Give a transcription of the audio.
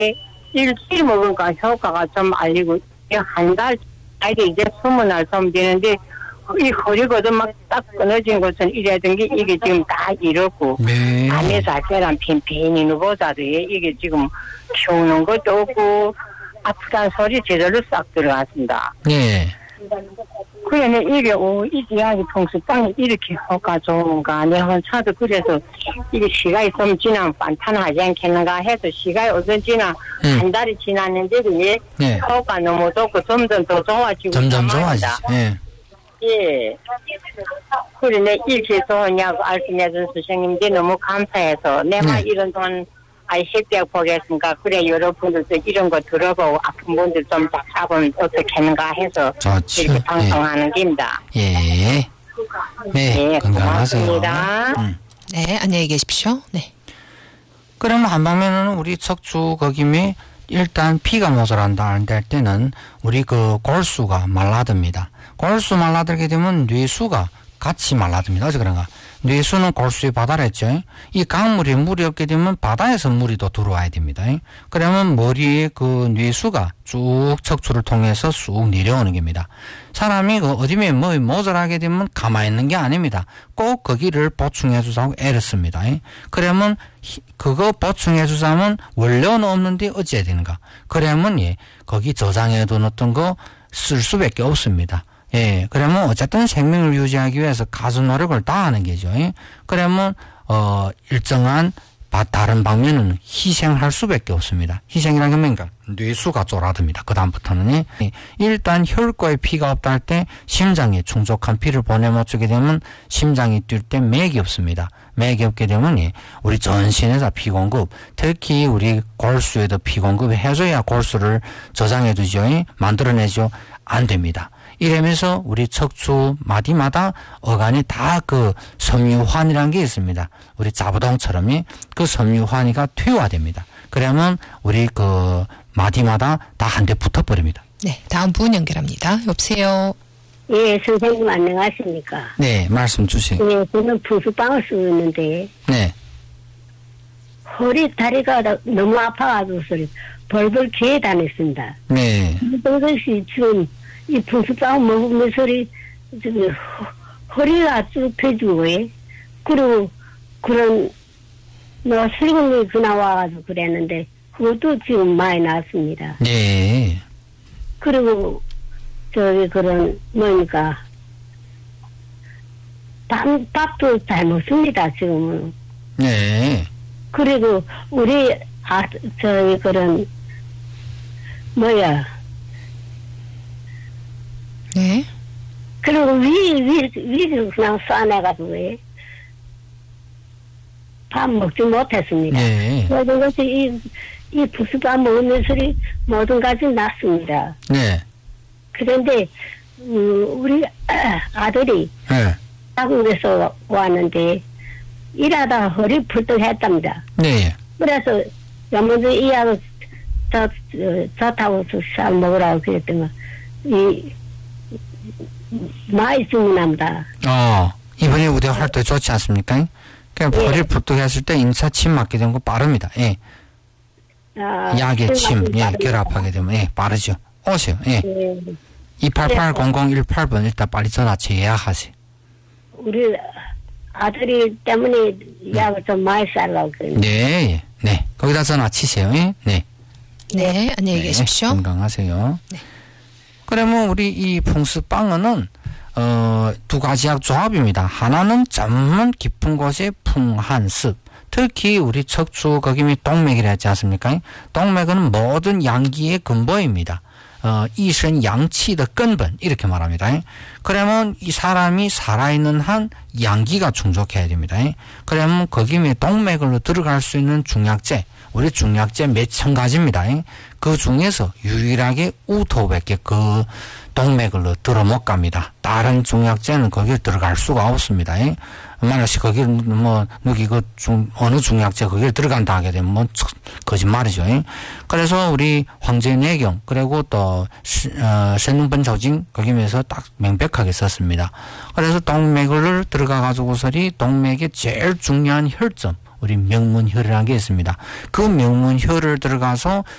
일주일 먹으니까 효과가 좀 알리고, 한 달, 아이들 이제 20날 좀 되는데, 이 허리거든 막 딱 끊어진 것은 이래던 게 이게 지금 다 이렇고, 네. 밤에 잘 때랑 빈빈이 누보자도 이게 지금 키우는 것도 없고, 아프다는 소리 제대로 싹 들어갔습니다. 네. 그러면 이게, 이 이야기 풍수빵이 이렇게 효과 좋은가, 내 혼자도 그래서, 이게 시간이 좀 지나면 반탄하지 않겠는가 해서 시간이 어떤 지나, 한 달이 지났는데도 네. 효과 너무 좋고 점점 더 좋아지고. 점점 좋아지죠. 예. 예. 그러네, 이렇게 좋으냐고 말씀해준 선생님들 너무 감사해서, 내가 이런 동안, 식대학 보겠습니까? 그래, 여러분들도 이런 거 들어보고, 아픈 분들 좀 잡으면 어떻게 하는가 해서, 좋죠. 이렇게 방송하는 겁니다. 예. 네, 건강하세요. 고맙습니다. 네, 안녕히 계십시오. 네. 그러면 한방면은 우리 척추 거김이 일단 피가 모자란다 할 때는 우리 그 골수가 말라듭니다. 골수 말라들게 되면 뇌수가 같이 말라듭니다. 어제 그런가? 뇌수는 골수의 바다랬죠. 이 강물이 물이 없게 되면 바다에서 물이 또 들어와야 됩니다. 그러면 머리에 그 뇌수가 쭉 척추를 통해서 쑥 내려오는 겁니다. 사람이 그 어디에 뭐 모자라게 되면 가만히 있는 게 아닙니다. 꼭 거기를 보충해 주자고 애를 씁니다. 그러면 그거 보충해 주자면 원료는 없는데 어찌해야 되는가? 그러면 거기 저장해 둔 어떤 거 쓸 수밖에 없습니다. 예, 그러면 어쨌든 생명을 유지하기 위해서 가수 노력을 다 하는 게죠. 그러면, 일정한 다른 방면은 희생할 수밖에 없습니다. 희생이라는 게 뭔가 뇌수가 쫄아듭니다. 그다음부터는. 일단 혈관에 피가 없다 할 때 심장에 충족한 피를 보내 주게 되면 심장이 뛸 때 맥이 없습니다. 맥이 없게 되면 우리 전신에다 피 공급, 특히 우리 골수에도 피 공급을 해줘야 골수를 저장해 두죠. 만들어내죠. 안 됩니다. 이러면서 우리 척추 마디마다 어간이 다 그 섬유환이라는 게 있습니다. 우리 자부동처럼 그 섬유환이가 퇴화됩니다. 그러면 우리 그 마디마다 다 한 대 붙어버립니다. 네, 다음 분 연결합니다. 여보세요. 예, 선생님 안녕하십니까? 네, 말씀 주세요. 예, 저는 풍수빵을 쓰고 있는데, 네. 허리, 다리가 너무 아파가지고 벌벌 기에 다녔습니다. 네. 그것이 지금 이 풍수빵 먹으면서 허리가 쭉 펴지고, 그리고 그런, 슬금이 그나 와가지고 그랬는데, 그것도 지금 많이 나왔습니다. 네. 그리고, 밥도 잘 먹습니다, 지금은. 네. 그리고, 우리, 네. 그리고 위를 그냥 쏴내가지고, 밥 먹지 못했습니다. 네. 모든 것이 이 부수밥 먹으면서 모든 것이 났습니다. 네. 그런데, 우리 아들이 네. 한국에서 왔는데, 일하다가 허리 풀떡 했답니다. 네. 그래서, 먼저 이하고 좋다고 쌀 먹으라고 그랬더니, 많이 죽는답니다. 이번에 우대 활동 좋지 않습니까? 그냥 허리를 푹 했을 때 인차 침 맞게 되는 거 빠릅니다. 예. 약의 침, 결합하게 되면, 빠르죠. 오세요. 예. 288-0018번 일단 빨리 전화치 예약하세요. 우리 아들이 때문에 약을 좀 많이 쌀라고 그래요. 네, 네. 거기다 전화 치세요. 예? 네. 네, 안녕히 계십시오. 건강하세요. 네. 그러면 우리 이 풍수빵은 두 가지 약 조합입니다. 하나는 전문 깊은 곳의 풍한습. 특히 우리 척추 거기미 동맥이라 했지 않습니까? 동맥은 모든 양기의 근본입니다. 이선 양치의 근본 이렇게 말합니다. 그러면 이 사람이 살아있는 한 양기가 충족해야 됩니다. 그러면 거기에 동맥으로 들어갈 수 있는 중약제, 우리 중약제 몇천 가지입니다. 그 중에서 유일하게 우토밖에 그 동맥으로 들어 못 갑니다. 다른 중약제는 거기에 들어갈 수가 없습니다. 만약에 거기 누기 어느 중약제 거기에 들어간다 하게 되면 거짓말이죠. 그래서 우리 황제내경 그리고 또 세능번조징 거기면서 딱 명백하게 썼습니다. 그래서 동맥을 들어가 가지고서리 동맥의 제일 중요한 혈점 우리 명문혈이라는 게 있습니다. 그 명문혈을 들어가서